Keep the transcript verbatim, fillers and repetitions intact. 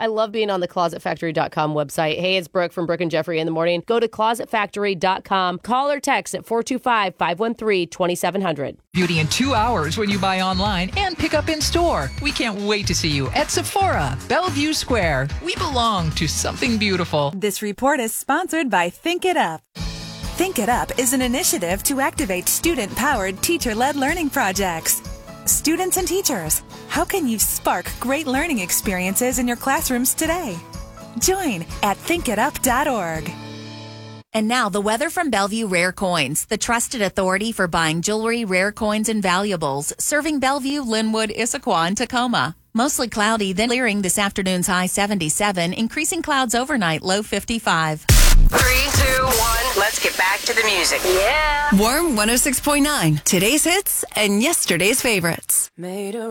I love being on the closet factory dot com website. Hey, it's Brooke from Brooke and Jeffrey in the morning. Go to closet factory dot com. Call or text at four two five, five one three, two seven zero zero. Beauty in two hours when you buy online and pick up in store. We can't wait to see you at Sephora, Bellevue Square. We belong to something beautiful. This report is sponsored by Think It Up. Think It Up is an initiative to activate student-powered, teacher-led learning projects. Students and teachers, how can you spark great learning experiences in your classrooms today? Join at think it up dot org. And now the weather from Bellevue Rare Coins, the trusted authority for buying jewelry, rare coins, and valuables, serving Bellevue, Linwood, Issaquah, and Tacoma. Mostly cloudy, then clearing this afternoon's high seventy-seven, increasing clouds overnight, low fifty-five. Three, two, one, let's get back to the music. Yeah. Warm one oh six point nine, today's hits and yesterday's favorites. Made a